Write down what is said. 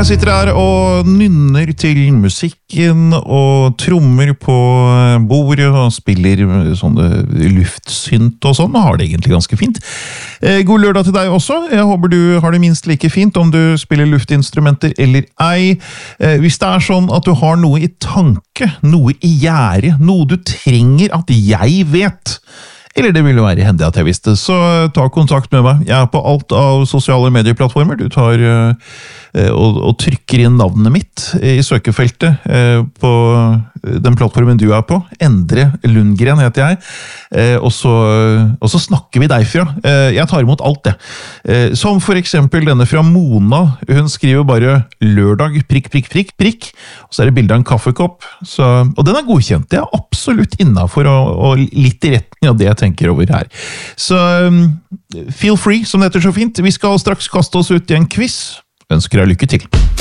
Jeg sitter her og nynner til musikken og trommer på bordet og spiller sånne luftsynt og sånn, og har det egentlig ganske fint. God lørdag til deg også. Jeg håper du har det minst like fint om du spiller luftinstrumenter eller ei. Hvis det er sånn at du har noe i tanke, noe i gjære, noe du trenger at jeg vet, eller det ville være hendig at jeg visste, så ta kontakt med meg. Jeg er på alt av sosiale medieplattformer. Du tar og trykker inn navnet mitt i søkefeltet på den plattformen du er på. Endre Lundgren heter jeg. Og så snakker vi derfra. Jeg tar imot alt det. Som for eksempel denne fra Mona. Hun skriver bare lørdag, prikk, prikk, prikk, prikk. Og så er det bildet av en kaffekopp. Og den er godkjent. Det er absolutt innenfor og litt i retning av det jeg tenker over her. Så feel free, som det heter så fint. Vi skal straks kaste oss ut i en quiz. Ønsker deg lykke til.